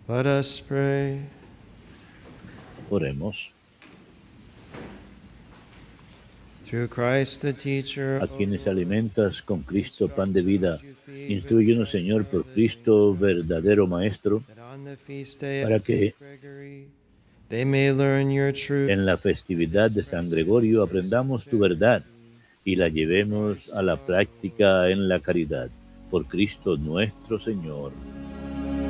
Let us pray. Oremos. Through Christ the teacher, A quienes alimentas con Cristo pan de vida, instrúyenos, Señor, por Cristo, verdadero Maestro, that on the feast day para of que Gregory, they may learn your truth. en la festividad de San Gregorio aprendamos tu verdad y la llevemos a la práctica en la caridad. Por Cristo nuestro Señor.